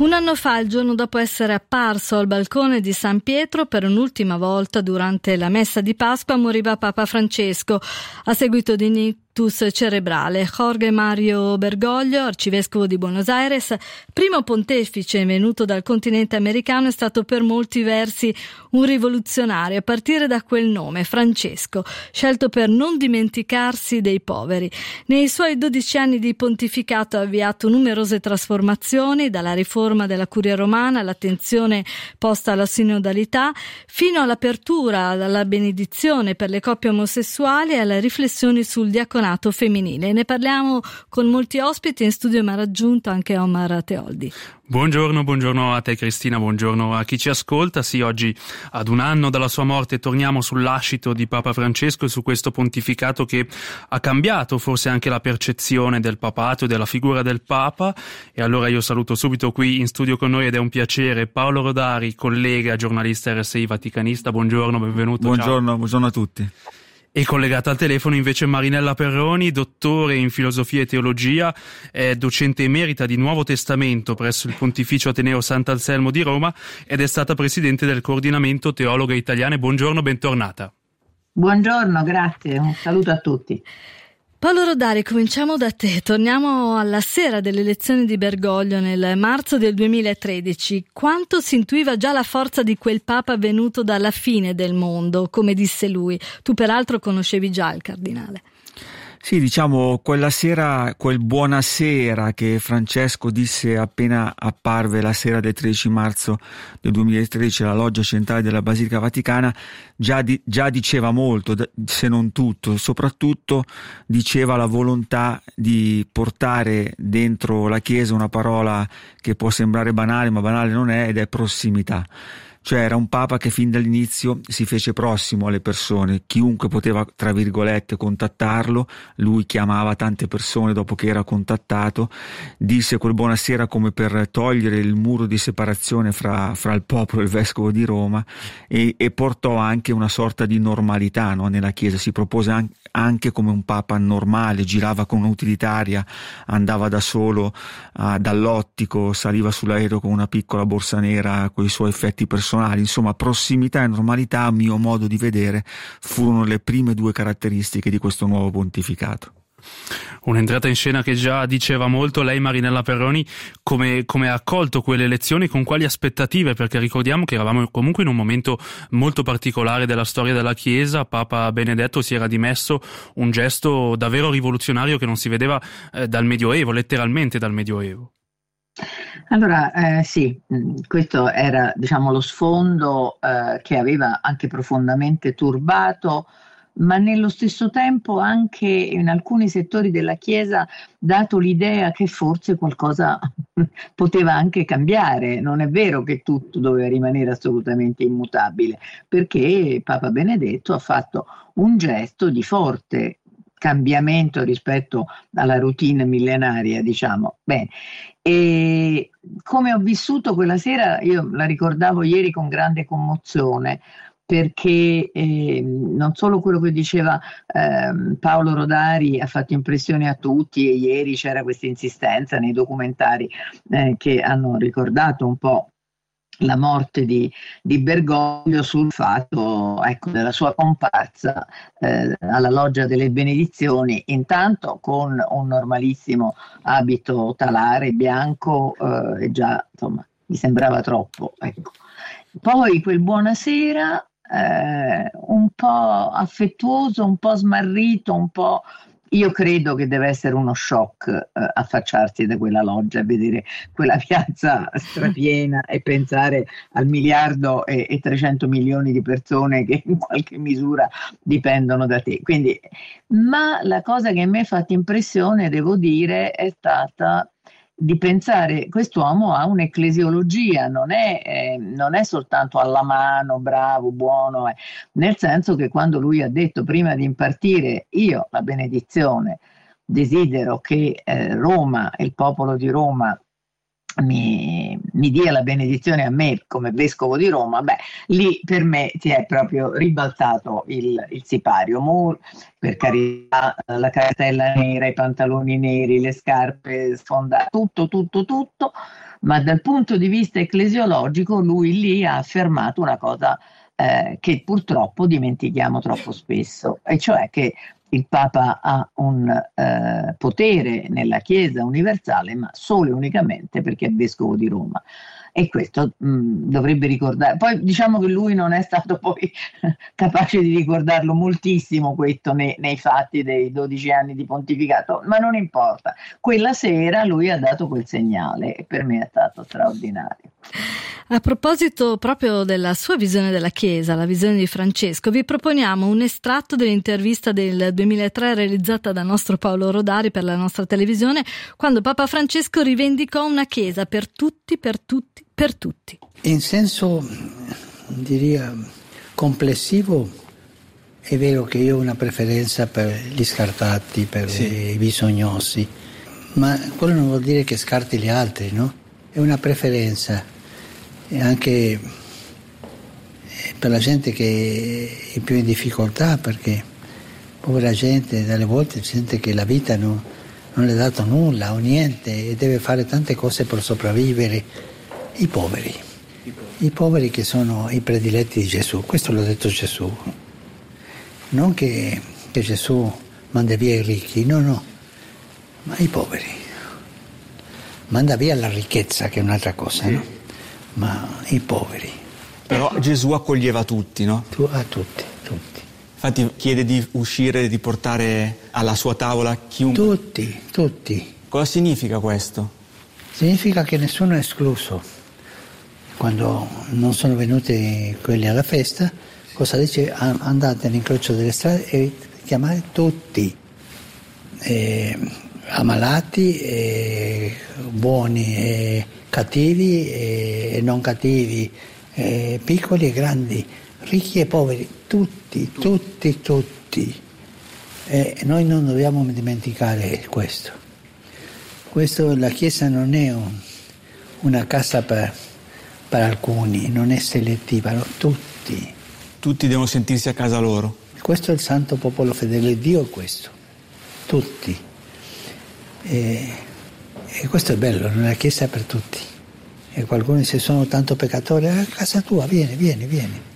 Un anno fa, il giorno dopo essere apparso al balcone di San Pietro per un'ultima volta durante la messa di Pasqua, moriva Papa Francesco a seguito di ictus cerebrale. Jorge Mario Bergoglio, arcivescovo di Buenos Aires, primo pontefice venuto dal continente americano, è stato per molti versi un rivoluzionario, a partire da quel nome, Francesco, scelto per non dimenticarsi dei poveri. Nei suoi 12 anni di pontificato ha avviato numerose trasformazioni, dalla riforma della Curia Romana, all'attenzione posta alla sinodalità, fino all'apertura alla benedizione per le coppie omosessuali e alle riflessioni sul diaconato femminile. Ne parliamo con molti ospiti. In studio mi ha raggiunto anche Omar Teoldi. Buongiorno a te Cristina, buongiorno a chi ci ascolta. Sì, oggi ad un anno dalla sua morte torniamo sul lascito di Papa Francesco e su questo pontificato che ha cambiato forse anche la percezione del papato e della figura del Papa. E allora io saluto subito qui in studio con noi, ed è un piacere, Paolo Rodari, collega, giornalista RSI vaticanista. Buongiorno, benvenuto. Buongiorno a tutti. E collegata al telefono invece Marinella Perroni, dottore in filosofia e teologia, è docente emerita di Nuovo Testamento presso il Pontificio Ateneo Sant'Anselmo di Roma ed è stata presidente del coordinamento Teologhe Italiane. Buongiorno, bentornata. Buongiorno, grazie, un saluto a tutti. Paolo Rodari, cominciamo da te. Torniamo alla sera delle elezioni di Bergoglio nel marzo del 2013. Quanto si intuiva già la forza di quel Papa venuto dalla fine del mondo, come disse lui? Tu peraltro conoscevi già il cardinale. Sì, diciamo quella sera, quel buonasera che Francesco disse appena apparve la sera del 13 marzo del 2013 alla loggia centrale della Basilica Vaticana, già diceva molto, se non tutto. Soprattutto diceva la volontà di portare dentro la Chiesa una parola che può sembrare banale, ma banale non è, ed è prossimità. Cioè era un Papa che fin dall'inizio si fece prossimo alle persone, chiunque poteva, tra virgolette, contattarlo, lui chiamava tante persone dopo che era contattato, disse quel buonasera come per togliere il muro di separazione fra il popolo e il vescovo di Roma, e portò anche una sorta di normalità, no, nella Chiesa. Si propose anche come un Papa normale, girava con un'utilitaria, andava da solo dall'ottico, saliva sull'aereo con una piccola borsa nera con i suoi effetti personali. Insomma, prossimità e normalità, a mio modo di vedere, furono le prime due caratteristiche di questo nuovo pontificato. Un'entrata in scena che già diceva molto. Lei, Marinella Perroni, come ha accolto quelle elezioni, con quali aspettative? Perché ricordiamo che eravamo comunque in un momento molto particolare della storia della Chiesa. Papa Benedetto si era dimesso, un gesto davvero rivoluzionario che non si vedeva dal Medioevo, letteralmente dal Medioevo. Allora, sì, questo era, diciamo, lo sfondo che aveva anche profondamente turbato, ma nello stesso tempo anche in alcuni settori della Chiesa dato l'idea che forse qualcosa poteva anche cambiare. Non è vero che tutto doveva rimanere assolutamente immutabile, perché Papa Benedetto ha fatto un gesto di forte cambiamento rispetto alla routine millenaria, diciamo. Bene. E come ho vissuto quella sera, io la ricordavo ieri con grande commozione, perché non solo quello che diceva Paolo Rodari ha fatto impressione a tutti, e ieri c'era questa insistenza nei documentari che hanno ricordato un po' la morte di Bergoglio sul fatto, ecco, della sua comparsa alla loggia delle benedizioni, intanto con un normalissimo abito talare bianco, e già insomma mi sembrava troppo, ecco. Poi quel buonasera un po' affettuoso, un po' smarrito, un po'. Io credo che deve essere uno shock affacciarsi da quella loggia e vedere quella piazza strapiena e pensare al 1.300 milioni di persone che in qualche misura dipendono da te. Quindi, ma la cosa che a me ha fatto impressione, devo dire, è stata di pensare quest'uomo ha un'ecclesiologia, non è soltanto alla mano, bravo, buono, nel senso che quando lui ha detto prima di impartire io la benedizione desidero che Roma e il popolo di Roma mi dia la benedizione a me come vescovo di Roma, lì per me si è proprio ribaltato il sipario. Per carità, la cartella nera, i pantaloni neri, le scarpe sfondate, tutto, ma dal punto di vista ecclesiologico lui lì ha affermato una cosa che purtroppo dimentichiamo troppo spesso, e cioè che il Papa ha un potere nella Chiesa universale, ma solo e unicamente perché è vescovo di Roma. E questo dovrebbe ricordare. Poi diciamo che lui non è stato poi capace di ricordarlo moltissimo questo nei fatti dei 12 anni di pontificato, ma non importa. Quella sera lui ha dato quel segnale e per me è stato straordinario. A proposito proprio della sua visione della Chiesa, la visione di Francesco, vi proponiamo un estratto dell'intervista del 2003 realizzata da nostro Paolo Rodari per la nostra televisione, quando Papa Francesco rivendicò una Chiesa per tutti, per tutti, per tutti. In senso, diria, complessivo, è vero che io ho una preferenza per gli scartati, per i bisognosi, ma quello non vuol dire che scarti gli altri, no? È una preferenza. E anche per la gente che è più in difficoltà, perché povera gente dalle volte sente che la vita non le ha dato nulla o niente e deve fare tante cose per sopravvivere. I poveri che sono i prediletti di Gesù, questo l'ha detto Gesù, non che Gesù manda via i ricchi, no, ma i poveri, manda via la ricchezza che è un'altra cosa, no? Ma i poveri. Però Gesù accoglieva tutti, no? A tutti. Infatti chiede di uscire, di portare alla sua tavola chiunque. Tutti. Cosa significa questo? Significa che nessuno è escluso. Quando non sono venuti quelli alla festa, cosa dice? Andate all'incrocio delle strade e chiamate tutti. Ammalati, buoni, cattivi e non cattivi, piccoli e grandi, ricchi e poveri, tutti. E noi non dobbiamo dimenticare questo. La Chiesa non è una casa per alcuni, non è selettiva, no? Tutti. Tutti devono sentirsi a casa loro. Questo è il santo popolo fedele, Dio è questo, tutti. E questo è bello, la Chiesa è per tutti. E qualcuno dice: sono tanto peccatore, a casa tua, vieni.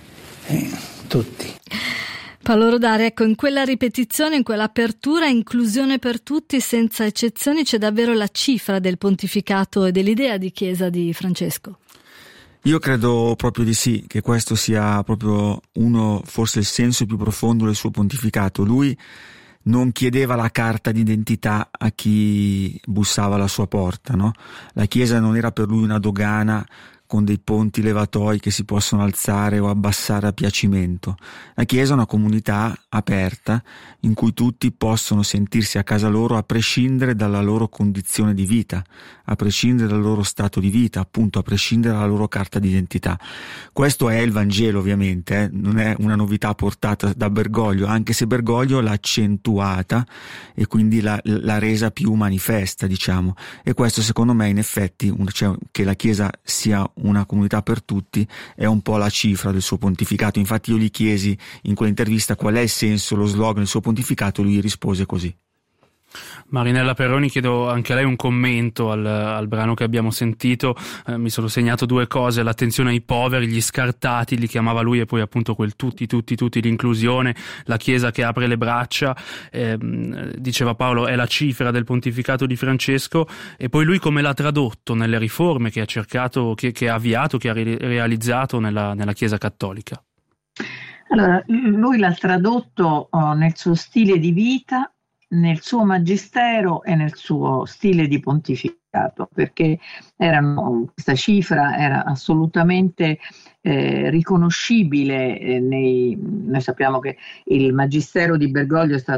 Tutti. Paolo Rodari, ecco, in quella ripetizione, in quell'apertura, inclusione per tutti, senza eccezioni, c'è davvero la cifra del pontificato e dell'idea di Chiesa di Francesco. Io credo proprio di sì, che questo sia proprio forse il senso più profondo del suo pontificato. Lui non chiedeva la carta d'identità a chi bussava alla sua porta, no? La Chiesa non era per lui una dogana con dei ponti levatoi che si possono alzare o abbassare a piacimento. La Chiesa è una comunità aperta in cui tutti possono sentirsi a casa loro a prescindere dalla loro condizione di vita, a prescindere dal loro stato di vita, appunto a prescindere dalla loro carta d'identità. Questo è il Vangelo, ovviamente, non è una novità portata da Bergoglio, anche se Bergoglio l'ha accentuata e quindi l'ha resa più manifesta, diciamo. E questo secondo me in effetti, cioè, che la Chiesa sia una comunità per tutti, è un po' la cifra del suo pontificato. Infatti io gli chiesi in quell'intervista qual è il senso, lo slogan del suo pontificato, lui rispose così. Marinella Perroni, chiedo anche a lei un commento al brano che abbiamo sentito. Mi sono segnato due cose: l'attenzione ai poveri, gli scartati, li chiamava lui, e poi appunto quel tutti, l'inclusione, la Chiesa che apre le braccia, diceva Paolo, è la cifra del pontificato di Francesco. E poi lui come l'ha tradotto nelle riforme che ha cercato, che ha avviato, che ha realizzato nella Chiesa cattolica? Allora, lui l'ha tradotto nel suo stile di vita, nel suo magistero e nel suo stile di pontificato, perché questa cifra era assolutamente riconoscibile. Noi sappiamo che il magistero di Bergoglio è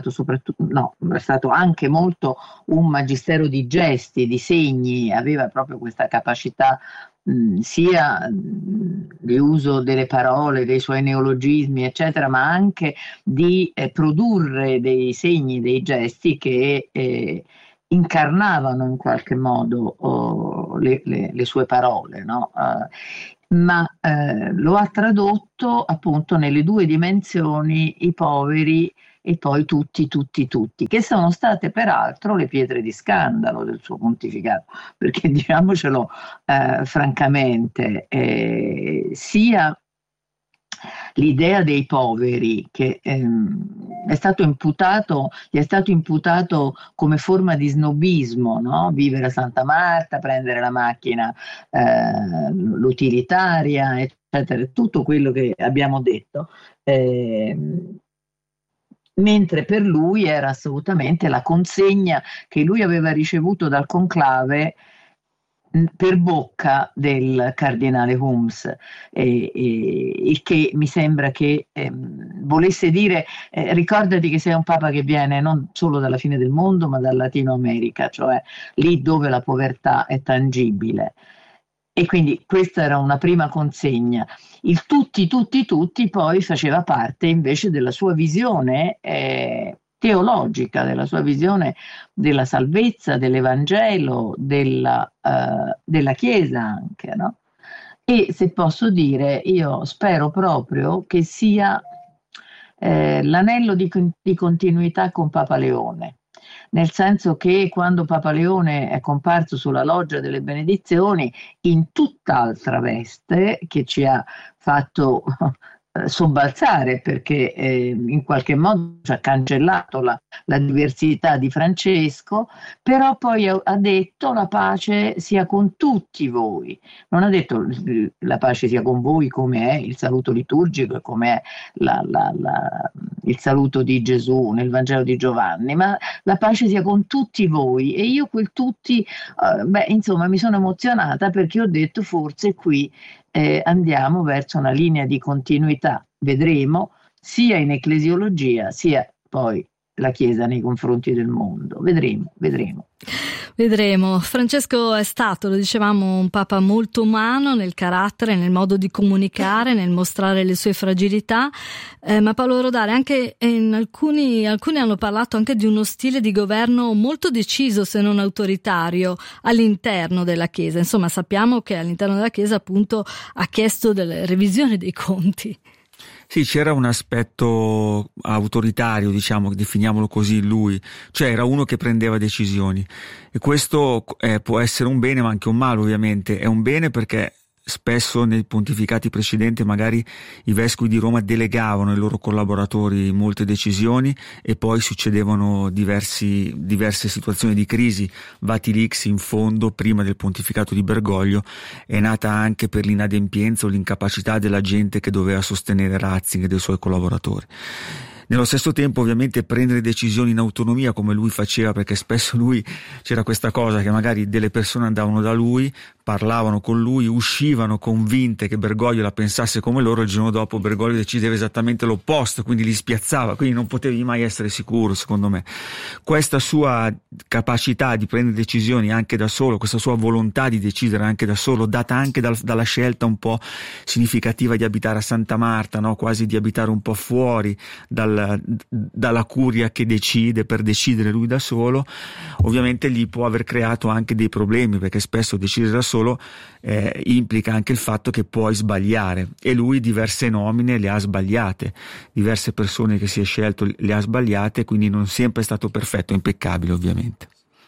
stato anche molto un magistero di gesti, di segni, aveva proprio questa capacità sia di uso delle parole, dei suoi neologismi, eccetera, ma anche di produrre dei segni, dei gesti che incarnavano in qualche modo le sue parole, no? Ma lo ha tradotto appunto nelle due dimensioni, i poveri e poi tutti, che sono state peraltro le pietre di scandalo del suo pontificato, perché diciamocelo francamente, sia l'idea dei poveri che gli è stato imputato come forma di snobismo, no? Vivere a Santa Marta, prendere la macchina, l'utilitaria, eccetera, tutto quello che abbiamo detto. Mentre per lui era assolutamente la consegna che lui aveva ricevuto dal conclave per bocca del cardinale Hummes, il che mi sembra che volesse dire ricordati che sei un papa che viene non solo dalla fine del mondo ma dal Latino America, cioè lì dove la povertà è tangibile. E quindi questa era una prima consegna. Il tutti poi faceva parte invece della sua visione teologica, della sua visione della salvezza, dell'Evangelo, della Chiesa anche, no? E se posso dire, io spero proprio che sia l'anello di continuità con Papa Leone. Nel senso che quando Papa Leone è comparso sulla loggia delle benedizioni in tutt'altra veste, che ci ha fatto sobbalzare, perché in qualche modo ci ha cancellato la diversità di Francesco, però poi ha detto la pace sia con tutti voi, non ha detto la pace sia con voi come è il saluto liturgico, come è il saluto di Gesù nel Vangelo di Giovanni, ma la pace sia con tutti voi. E io quel tutti, insomma, mi sono emozionata perché ho detto forse qui andiamo verso una linea di continuità, vedremo, sia in ecclesiologia sia poi la Chiesa nei confronti del mondo, vedremo. Francesco è stato, lo dicevamo, un papa molto umano nel carattere, nel modo di comunicare, nel mostrare le sue fragilità, ma Paolo Rodari, anche alcuni hanno parlato anche di uno stile di governo molto deciso, se non autoritario, all'interno della Chiesa. Insomma, sappiamo che all'interno della Chiesa appunto ha chiesto delle revisioni dei conti. Sì, c'era un aspetto autoritario, diciamo, definiamolo così, in lui, cioè era uno che prendeva decisioni, e questo può essere un bene ma anche un male. Ovviamente è un bene perché spesso nei pontificati precedenti magari i vescovi di Roma delegavano ai loro collaboratori molte decisioni e poi succedevano diverse situazioni di crisi. Vatilix, in fondo, prima del pontificato di Bergoglio, è nata anche per l'inadempienza o l'incapacità della gente che doveva sostenere Ratzinger e dei suoi collaboratori. Nello stesso tempo, ovviamente, prendere decisioni in autonomia come lui faceva, perché spesso lui c'era questa cosa che magari delle persone andavano da lui, parlavano con lui, uscivano convinte che Bergoglio la pensasse come loro, il giorno dopo Bergoglio decideva esattamente l'opposto, quindi li spiazzava, quindi non potevi mai essere sicuro, secondo me. Questa sua capacità di prendere decisioni anche da solo, questa sua volontà di decidere anche da solo, data anche dalla scelta un po' significativa di abitare a Santa Marta, no? Quasi di abitare un po' fuori dalla curia che decide per decidere lui da solo, ovviamente gli può aver creato anche dei problemi, perché spesso decidere da solo implica anche il fatto che puoi sbagliare, e lui diverse nomine le ha sbagliate, diverse persone che si è scelto le ha sbagliate, quindi non sempre è stato perfetto, impeccabile ovviamente.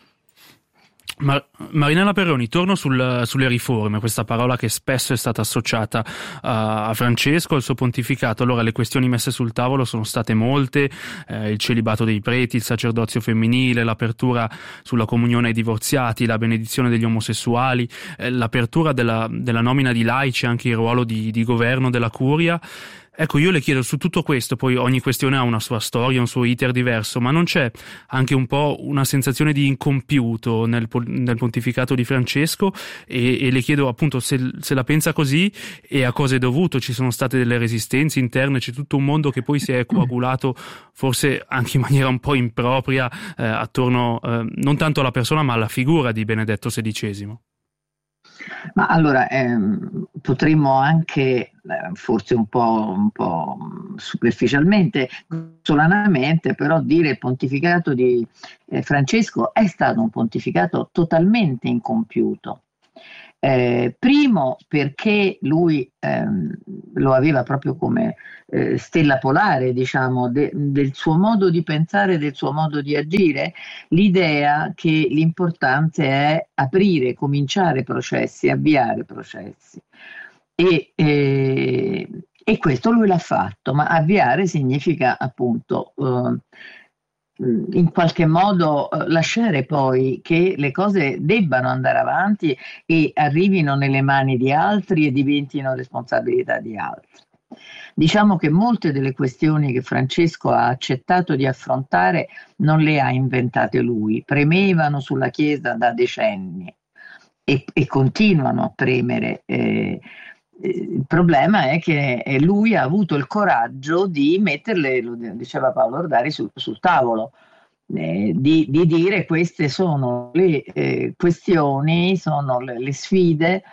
Marinella Perroni, torno sulle riforme, questa parola che spesso è stata associata a Francesco, al suo pontificato. Allora, le questioni messe sul tavolo sono state molte: il celibato dei preti, il sacerdozio femminile, l'apertura sulla comunione ai divorziati, la benedizione degli omosessuali, l'apertura della nomina di laici, anche il ruolo di governo della curia. Ecco, io le chiedo su tutto questo, poi ogni questione ha una sua storia, un suo iter diverso, ma non c'è anche un po' una sensazione di incompiuto nel pontificato di Francesco? E le chiedo appunto se la pensa così e a cosa è dovuto. Ci sono state delle resistenze interne, c'è tutto un mondo che poi si è coagulato, forse anche in maniera un po' impropria, attorno non tanto alla persona ma alla figura di Benedetto XVI. Ma allora potremmo anche, forse un po' superficialmente, solanamente, però dire il pontificato di Francesco è stato un pontificato totalmente incompiuto. Primo perché lui lo aveva proprio come stella polare, diciamo, del suo modo di pensare, del suo modo di agire, l'idea che l'importante è aprire, cominciare processi, avviare processi. E questo lui l'ha fatto, ma avviare significa appunto in qualche modo lasciare poi che le cose debbano andare avanti e arrivino nelle mani di altri e diventino responsabilità di altri. Diciamo che molte delle questioni che Francesco ha accettato di affrontare non le ha inventate lui, premevano sulla Chiesa da decenni e continuano a premere. Il problema è che lui ha avuto il coraggio di metterle, lo diceva Paolo Rodari, sul tavolo, di dire queste sono le questioni, sono le sfide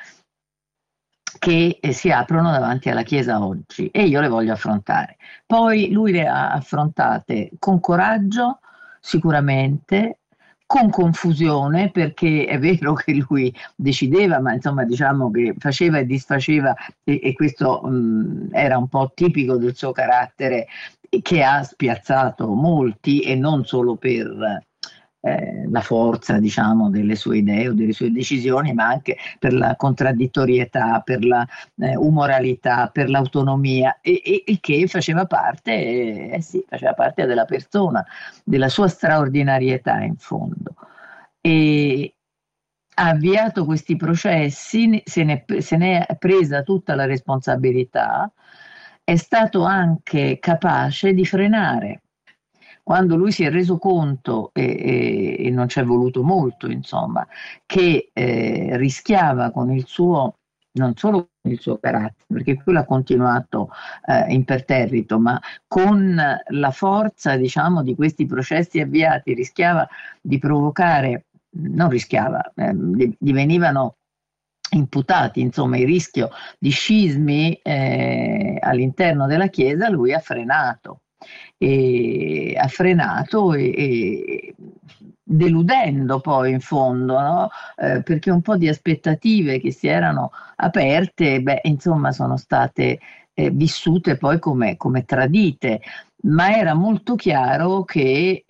che si aprono davanti alla Chiesa oggi e io le voglio affrontare. Poi lui le ha affrontate con coraggio, sicuramente, con confusione, perché è vero che lui decideva, ma insomma diciamo che faceva e disfaceva e questo era un po' tipico del suo carattere, che ha spiazzato molti e non solo per la forza, diciamo, delle sue idee o delle sue decisioni, ma anche per la contraddittorietà, per la umoralità, per l'autonomia e che faceva parte, faceva parte della persona, della sua straordinarietà in fondo. E ha avviato questi processi, se ne è presa tutta la responsabilità, è stato anche capace di frenare. Quando lui si è reso conto, e non ci è voluto molto, insomma, che rischiava con il suo, non solo con il suo carattere, perché quello ha continuato imperterrito, ma con la forza, diciamo, di questi processi avviati, rischiava di provocare, non rischiava, gli venivano imputati, insomma, il rischio di scismi all'interno della Chiesa, lui ha frenato. E deludendo poi in fondo, no? Perché un po' di aspettative che si erano aperte, insomma, sono state vissute poi come tradite, ma era molto chiaro che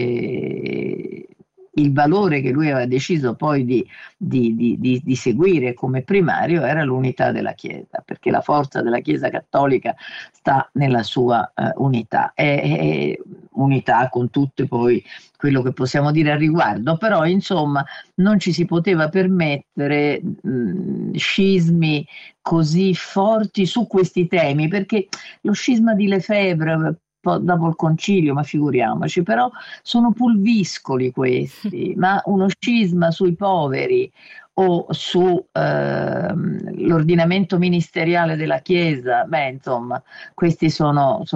il valore che lui aveva deciso poi di seguire come primario era l'unità della Chiesa, perché la forza della Chiesa cattolica sta nella sua unità, e unità con tutte poi quello che possiamo dire al riguardo, però insomma non ci si poteva permettere scismi così forti su questi temi, perché lo scisma di Lefebvre dopo il concilio, ma figuriamoci, però sono pulviscoli questi, ma uno scisma sui poveri o su l'ordinamento ministeriale della Chiesa, insomma, questi sono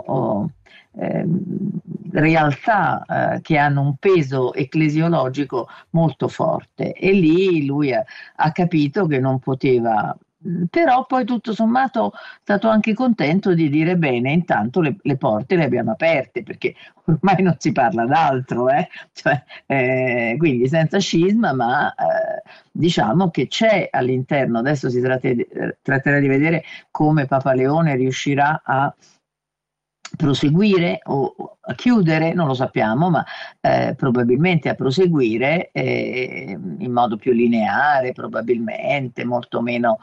realtà che hanno un peso ecclesiologico molto forte, e lì lui ha capito che non poteva. Però poi tutto sommato è stato anche contento di dire bene, intanto le porte le abbiamo aperte, perché ormai non si parla d'altro, quindi senza scisma, ma diciamo che c'è all'interno, adesso si tratterà di vedere come Papa Leone riuscirà a proseguire o a chiudere, non lo sappiamo, ma probabilmente a proseguire in modo più lineare, probabilmente molto meno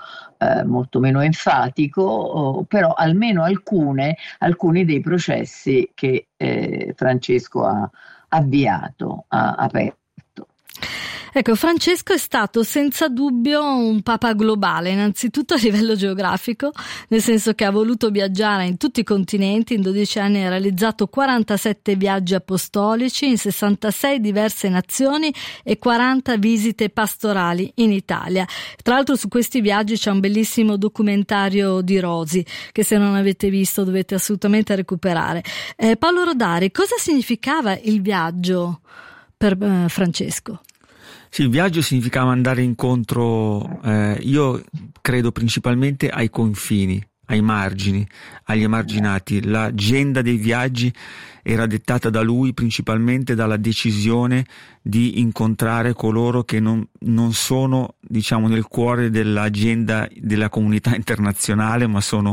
enfatico, però almeno alcuni dei processi che Francesco ha avviato, ha aperto. Ecco, Francesco è stato senza dubbio un papa globale, innanzitutto a livello geografico, nel senso che ha voluto viaggiare in tutti i continenti. In 12 anni ha realizzato 47 viaggi apostolici in 66 diverse nazioni e 40 visite pastorali in Italia. Tra l'altro su questi viaggi c'è un bellissimo documentario di Rosi, che se non avete visto dovete assolutamente recuperare. Paolo Rodari, cosa significava il viaggio per Francesco? Sì, il viaggio significava andare incontro, io credo principalmente ai confini, ai margini, agli emarginati. L'agenda dei viaggi era dettata da lui, principalmente dalla decisione di incontrare coloro che non sono, diciamo, nel cuore dell'agenda della comunità internazionale, ma sono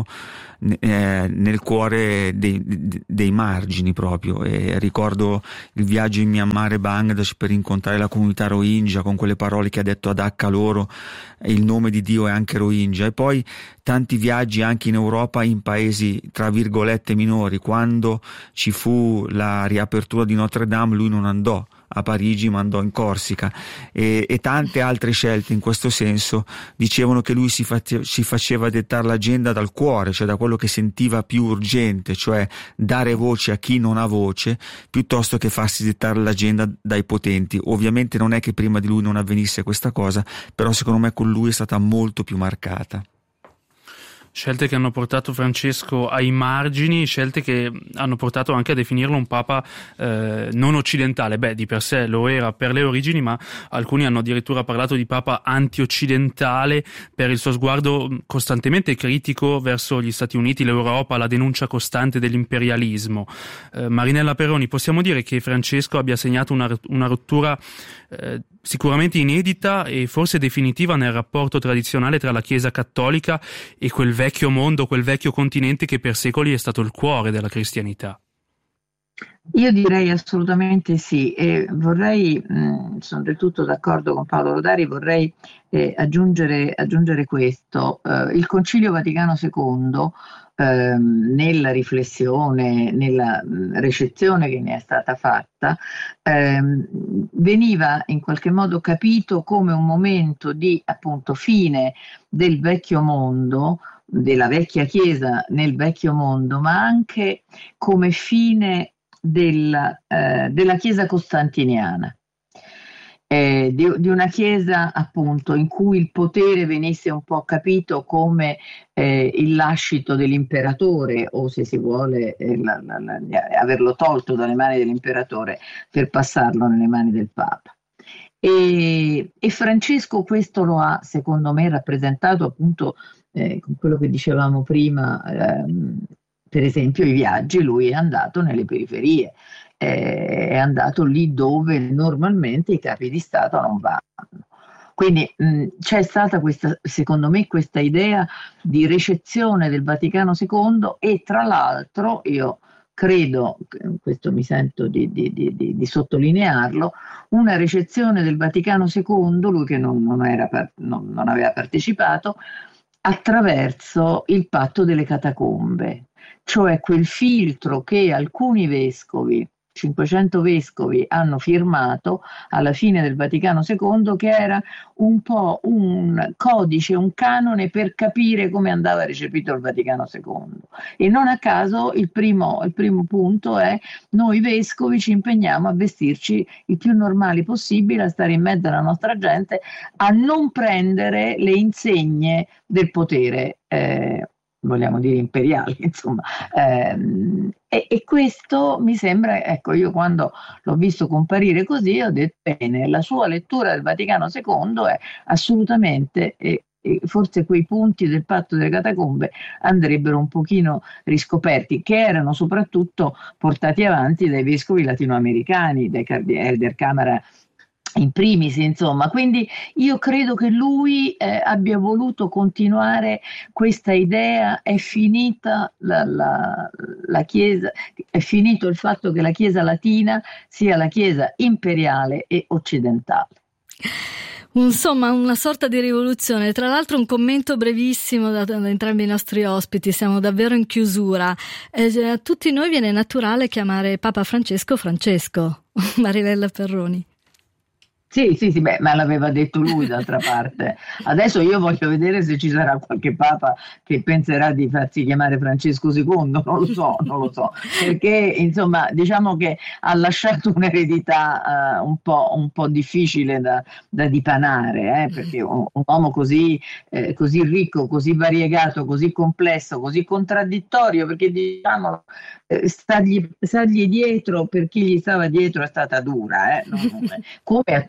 nel cuore dei margini proprio. E ricordo il viaggio in Myanmar e Bangladesh per incontrare la comunità Rohingya, con quelle parole che ha detto ad Dacca loro: il nome di Dio è anche Rohingya. E poi tanti viaggi anche in Europa, in paesi tra virgolette minori. Quando ci fu la riapertura di Notre Dame, lui non andò a Parigi, ma andò in Corsica, e tante altre scelte in questo senso dicevano che lui si faceva dettare l'agenda dal cuore, cioè da quello che sentiva più urgente, cioè dare voce a chi non ha voce, piuttosto che farsi dettare l'agenda dai potenti. Ovviamente non è che prima di lui non avvenisse questa cosa, però secondo me con lui è stata molto più marcata. Scelte che hanno portato Francesco ai margini, scelte che hanno portato anche a definirlo un papa non occidentale. Beh, di per sé lo era per le origini, ma alcuni hanno addirittura parlato di papa anti-occidentale per il suo sguardo costantemente critico verso gli Stati Uniti, l'Europa, la denuncia costante dell'imperialismo. Marinella Perroni, possiamo dire che Francesco abbia segnato una rottura sicuramente inedita e forse definitiva nel rapporto tradizionale tra la Chiesa cattolica e quel vecchio mondo, quel vecchio continente che per secoli è stato il cuore della cristianità. Io direi assolutamente sì, e vorrei, sono del tutto d'accordo con Paolo Rodari, vorrei aggiungere questo. Il Concilio Vaticano II, nella riflessione, nella recezione che ne è stata fatta, veniva in qualche modo capito come un momento di, appunto, fine del vecchio mondo, della vecchia Chiesa nel vecchio mondo, ma anche come fine della Chiesa costantiniana, di una Chiesa, appunto, in cui il potere venisse un po' capito come il lascito dell'imperatore, o, se si vuole, averlo tolto dalle mani dell'imperatore per passarlo nelle mani del Papa. E Francesco questo lo ha, secondo me, rappresentato, appunto, con quello che dicevamo prima. Per esempio i viaggi, lui è andato nelle periferie, è andato lì dove normalmente i capi di Stato non vanno. Quindi c'è stata questa, secondo me, questa idea di recezione del Vaticano II, e tra l'altro io credo, questo mi sento di sottolinearlo, una recezione del Vaticano II, lui che non aveva partecipato, attraverso il patto delle catacombe, cioè quel filtro che alcuni vescovi, 500 vescovi, hanno firmato alla fine del Vaticano II, che era un po' un codice, un canone per capire come andava recepito il Vaticano II. E non a caso il primo punto è: noi vescovi ci impegniamo a vestirci il più normali possibile, a stare in mezzo alla nostra gente, a non prendere le insegne del potere, vogliamo dire imperiale, insomma, e questo mi sembra, ecco, io quando l'ho visto comparire così ho detto bene, la sua lettura del Vaticano II è assolutamente, e forse quei punti del patto delle catacombe andrebbero un pochino riscoperti, che erano soprattutto portati avanti dai vescovi latinoamericani, dai cardinali del Camera in primis, insomma. Quindi io credo che lui abbia voluto continuare questa idea. È finita la Chiesa, è finito il fatto che la Chiesa latina sia la Chiesa imperiale e occidentale. Insomma, una sorta di rivoluzione. Tra l'altro un commento brevissimo da entrambi i nostri ospiti, siamo davvero in chiusura. A tutti noi viene naturale chiamare Papa Francesco Francesco. Marinella Perroni. Sì, beh, ma l'aveva detto lui, d'altra parte. Adesso io voglio vedere se ci sarà qualche papa che penserà di farsi chiamare Francesco II, non lo so, perché insomma diciamo che ha lasciato un'eredità un po' difficile da dipanare, perché un uomo così ricco, così variegato, così complesso, così contraddittorio, perché diciamo stargli dietro, per chi gli stava dietro, è stata dura, come a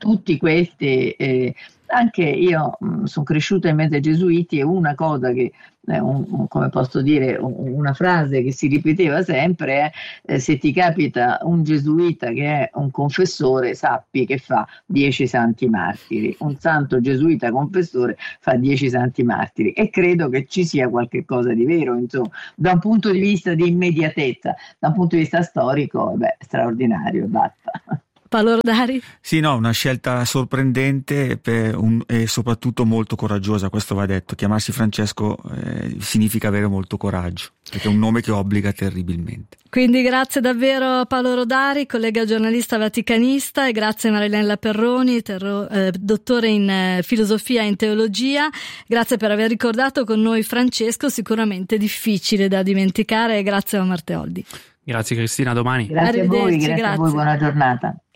tutti questi, anche io sono cresciuta in mezzo ai gesuiti, e una cosa che, come posso dire, una frase che si ripeteva sempre è: se ti capita un gesuita che è un confessore, sappi che fa 10 santi martiri. Un santo gesuita confessore fa 10 santi martiri, e credo che ci sia qualche cosa di vero, insomma, da un punto di vista di immediatezza. Da un punto di vista storico, straordinario, basta. Paolo Rodari? Sì, no, una scelta sorprendente e soprattutto molto coraggiosa, questo va detto. Chiamarsi Francesco significa avere molto coraggio, perché è un nome che obbliga terribilmente. Quindi grazie davvero Paolo Rodari, collega giornalista vaticanista, e grazie Marinella Perroni, dottore in filosofia e in teologia. Grazie per aver ricordato con noi Francesco, sicuramente difficile da dimenticare, e grazie a Marteoldi. Grazie Cristina, a domani. Grazie a voi, grazie a voi, buona giornata.